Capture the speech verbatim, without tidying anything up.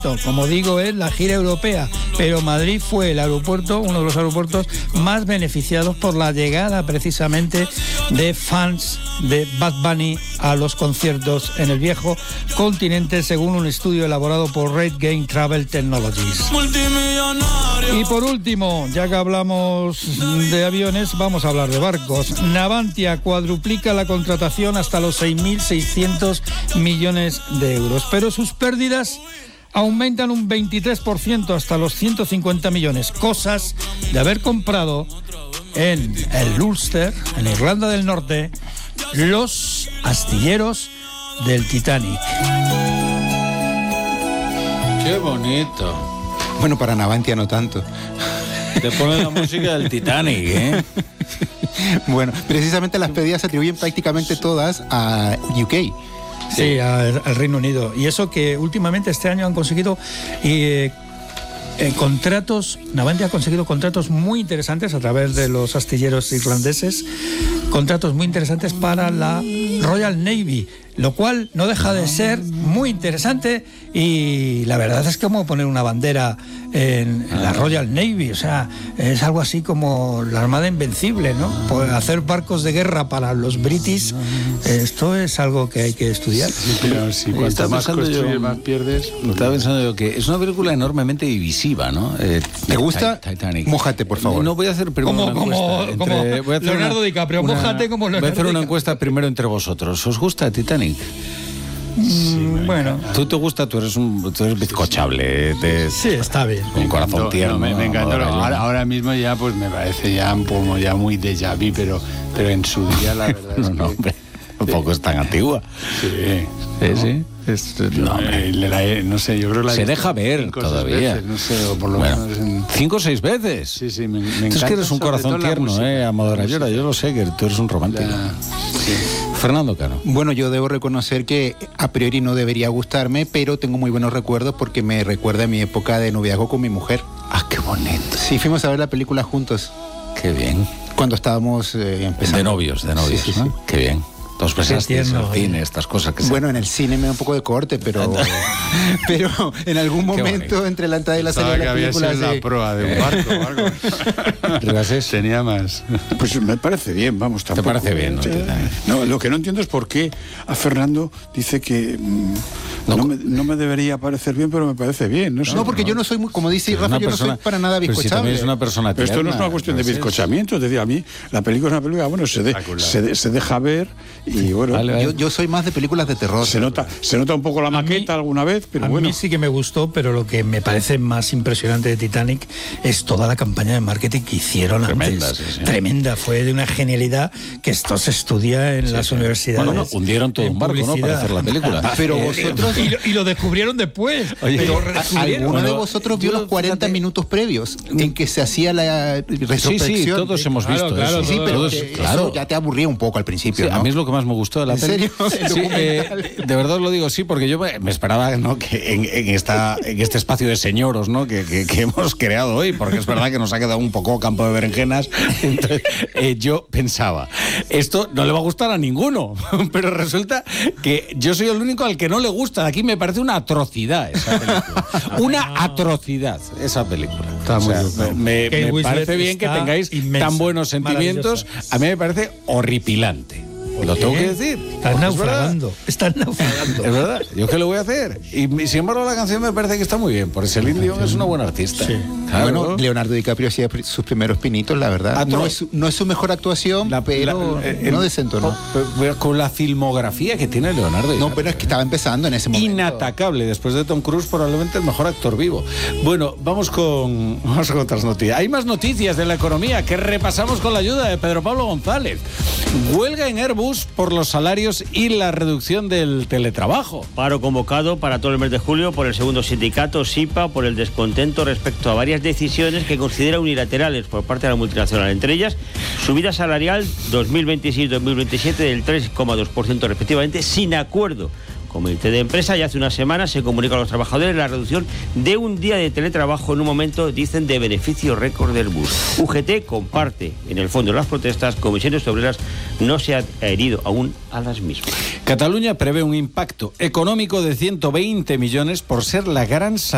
Como digo, es la gira europea, pero Madrid fue el aeropuerto, uno de los aeropuertos más beneficiados por la llegada precisamente de fans de Bad Bunny a los conciertos en el viejo continente, según un estudio elaborado por Red Game Travel Technologies. Y por último, ya que hablamos de aviones, vamos a hablar de barcos. Navantia cuadruplica la contratación hasta los seis mil seiscientos millones de euros, pero sus pérdidas aumentan un veintitrés por ciento hasta los ciento cincuenta millones, cosas de haber comprado en el Ulster, en Irlanda del Norte, los astilleros del Titanic. ¡Qué bonito! Bueno, para Navantia no tanto. Te ponen la música del Titanic, ¿eh? Bueno, precisamente las pérdidas se atribuyen prácticamente todas a U K. Sí, al, al Reino Unido. Y eso que últimamente este año han conseguido eh, eh, contratos, Navantia ha conseguido contratos muy interesantes a través de los astilleros irlandeses, contratos muy interesantes para la Royal Navy, lo cual no deja de ser muy interesante, y la verdad es como poner una bandera en, en la Royal Navy, o sea, es algo así como la Armada Invencible, ¿no? Poder hacer barcos de guerra para los British, esto es algo que hay que estudiar. Sí, pero si cuanto más construyes, más pierdes. Estaba pensando yo que es una película enormemente divisiva, ¿no? Eh, ¿Te gusta? Titanic. Mójate, por favor. No voy a hacer primero Como, una como, encuesta. como entre, voy a hacer Leonardo una, DiCaprio, una, mójate como Leonardo Voy a hacer una DiCaprio. encuesta primero entre vosotros. ¿Os gusta Titanic? Sí, bueno. Tú te gusta, tú eres un tú eres bizcochable, te, Sí, está bien. con corazón No, tierno. no, me, me encantó. ¿no? Ahora, ahora mismo ya pues me parece ya un poco ya muy déjà vu, pero, pero en su día la verdad es No, no, que... hombre, tampoco es tan antigua. Sí, Sí, ¿no? sí. Es, Yo, no, hombre. eh, la he- no sé, yo creo que la he Se visto deja ver cinco o seis todavía. veces, no sé, o por lo Bueno, menos en... cinco o seis veces. Sí, sí, me, me Tú encanta. es que eres un sobre corazón todo la tierno, música, eh, Amador la Ayora. música. Yo lo sé, que tú eres un romántico. La- sí. Fernando Cano. Bueno, yo debo reconocer que a priori no debería gustarme, pero tengo muy buenos recuerdos porque me recuerda a mi época de noviazgo con mi mujer. Ah, qué bonito. Sí, fuimos a ver la película juntos Qué bien. cuando estábamos eh, empezando. De novios, de novios, Sí, sí, ¿no? sí. Qué bien. Dos pesaste tierno, el cine, estas cosas que se... Bueno, en el cine me da un poco de corte, pero pero en algún Qué momento bonito. entre la entrada y la salida Pensaba de que la había película sido se- la proa de un barco o algo. Ribasés. Tenía más. Pues me parece bien, vamos, tampoco. parece bien, ¿no? Sí. No, lo que no entiendo es por qué a Fernando dice que mm, No, no, me, no me debería parecer bien, pero me parece bien. No, sé. No, porque yo no soy muy, como dice Pero Rafa, una yo no persona- soy para nada pero si también bizcochable. es una persona Pero esto no es tierna, una cuestión de Ribasés. bizcochamiento, es decir, a mí la película es una película, bueno, se, de- Espectacular. se, de- se deja ver y bueno, Vale, vale. Yo, yo soy más de películas de terror. se nota se nota un poco la maqueta alguna vez, pero a bueno. mí sí que me gustó, pero lo que me parece más impresionante de Titanic es toda la campaña de marketing que hicieron Tremenda, antes. sí, sí. Tremenda, fue de una genialidad que esto se estudia en las sí. universidades. Bueno, hundieron todo en un barco, ¿no? Para publicidad. hacer la película. Pero Eh, vosotros- y, lo, y lo descubrieron después. Oye, pero a- redescubrieron. ¿Alguno de Bueno, vosotros vio yo, los cuarenta fíjate- minutos previos en que se hacía la retrospección? Sí, sí, todos hemos Claro, visto claro, eso. Sí, pero Todos, que claro. eso ya te aburría un poco al principio, Sí, ¿no? a mí es lo que más me gustó de la ¿En peli. serio? El Sí, eh, documental. de verdad os lo digo, sí, porque yo me, me esperaba, ¿no?, que en, en esta, en este espacio de señoros, ¿no?, que, que, que hemos creado hoy, porque es verdad que nos ha quedado un poco campo de berenjenas. Entonces, eh, yo pensaba, esto no le va a gustar a ninguno, pero resulta que yo soy el único al que no le gusta. Aquí me parece una atrocidad esa película. Una atrocidad esa película. Está muy bien. me, me- Kate me Winslet parece bien que está tengáis inmensa, tan buenos sentimientos. maravillosa. A mí me parece horripilante. Lo tengo que decir. Están porque es verdad. naufragando. Están naufragando. Es verdad, ¿yo qué le voy a hacer? Y sin embargo la canción me parece que está muy bien, porque Celine Dion es una buena artista. Sí. Claro. Bueno, Leonardo DiCaprio hacía pr- sus primeros pinitos, la verdad. Atro- No es, su- no es su mejor actuación, La- pero la- eh, no el- desentonó. Pero con la filmografía que tiene Leonardo No, DiCaprio. pero es que estaba empezando en ese momento. Inatacable, después de Tom Cruise, probablemente el mejor actor vivo. Bueno, vamos con, vamos con otras noticias. Hay más noticias de la economía que repasamos con la ayuda de Pedro Pablo González. Huelga en Airbus por los salarios y la reducción del teletrabajo. Paro convocado para todo el mes de julio por el segundo sindicato, SIPA, por el descontento respecto a varias decisiones que considera unilaterales por parte de la multinacional. Entre ellas, subida salarial dos mil veintiséis dos mil veintisiete del tres coma dos por ciento respectivamente, sin acuerdo. Comité de empresa, y hace unas semanas se comunicó a los trabajadores la reducción de un día de teletrabajo en un momento, dicen, de beneficio récord del bus. U G T comparte, en el fondo, las protestas. Comisiones Obreras no se ha adherido aún a las mismas. Cataluña prevé un impacto económico de ciento veinte millones por ser la gran